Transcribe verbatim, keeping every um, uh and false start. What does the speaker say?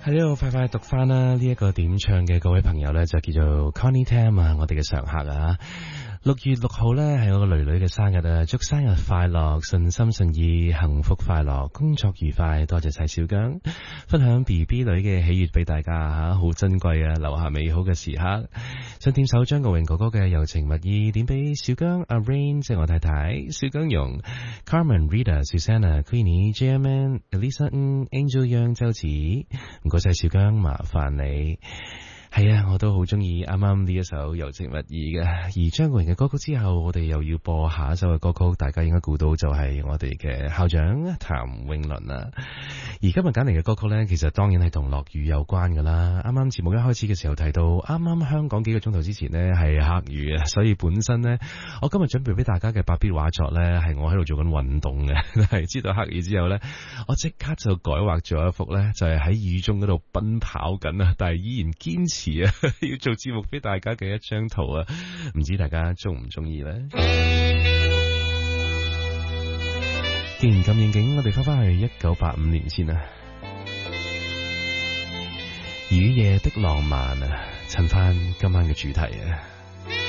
喺呢度快快讀翻啦，呢一個點唱嘅各位朋友呢，就叫做 Connie Tam 啊，我哋嘅常客啊。六月六號呢，係我個女女嘅生日啊，祝生日快樂，順心順意，幸福快樂，工作愉快，多謝晒小姜分享 B B 女嘅喜悅俾大家吓，好珍貴啊，留下美好嘅時刻。想點首張國榮哥哥嘅柔情蜜意，點俾小姜阿 Rain 即係我太太，小姜蓉 Carmen、Rita、Susanna、Queenie、J M N、Elisa、Angel Young 周子，唔該晒小姜，麻煩你。係啊，我都好中意啱啱呢一首柔情蜜意嘅。而張國榮嘅歌曲之後，我哋又要播下一首嘅歌曲，大家應該估到就係我哋嘅校長譚詠麟啦。而今日揀嚟嘅歌曲呢，其實當然係同落雨有關噶啦。啱啱節目一開始嘅時候提到，啱啱香港幾個鐘頭之前呢係黑雨啊，所以本身呢，我今日準備俾大家嘅白筆畫作呢，係我喺度做緊運動嘅。係知道黑雨之後呢，我即刻就改畫咗一幅呢，就係喺雨中嗰度奔跑緊啊，但係依然堅持啊，要做節目俾大家嘅一張圖啊，唔知大家中唔中意呢？既然咁應景，我哋翻返去一九八五年先啊，雨夜的浪漫啊，襯翻今晚嘅主題啊。